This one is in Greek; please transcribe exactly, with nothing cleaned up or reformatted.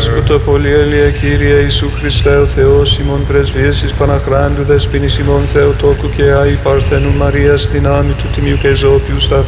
Δέσποτο πολυέλεια Κύριε Ιησού Χριστέ ο Θεός ημών, πρεσβείες εις Παναχράντου δεσποινής ημών Θεοτόκου και Άη Παρθένου Μαρίας δυνάμει του Τιμίου και Ζώπιου